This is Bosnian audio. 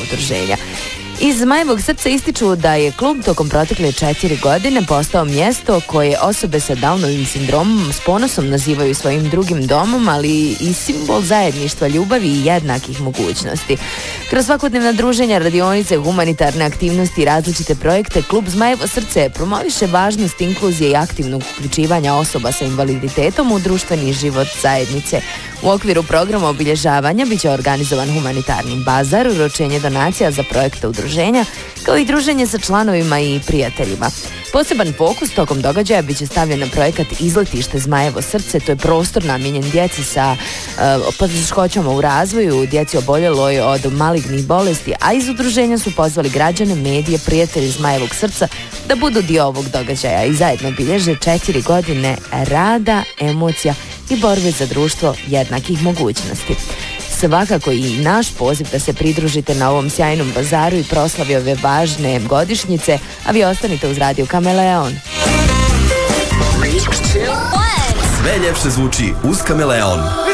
udruženja. Iz Zmajevog srca ističu da je klub tokom protekle 4 godine postao mjesto koje osobe sa Downovim sindromom s ponosom nazivaju svojim drugim domom, ali i simbol zajedništva, ljubavi i jednakih mogućnosti. Kroz svakodnevna druženja, radionice, humanitarne aktivnosti i različite projekte, klub Zmajevo srce promoviše važnost inkluzije i aktivnog uključivanja osoba sa invaliditetom u društveni život zajednice. U okviru programa obilježavanja biće organizovan humanitarni bazar, uručenje donacija za projekte udruženja, kao i druženje sa članovima i prijateljima. Poseban fokus tokom događaja biće stavljen na projekat Izletište Zmajevo srce. To je prostor namijenjen djeci sa poteškoćama u razvoju, djeci oboljeloj od malignih bolesti, a iz udruženja su pozvali građane, medije, prijatelji Zmajevog srca da budu dio ovog događaja i zajedno bilježe 4 godine rada, emocija i borbe za društvo jednakih mogućnosti. Svakako i naš poziv da se pridružite na ovom sjajnom bazaru i proslavi ove važne godišnjice, a vi ostanite uz Radio Kameleon. Sve ljepše zvuči uz Kameleon.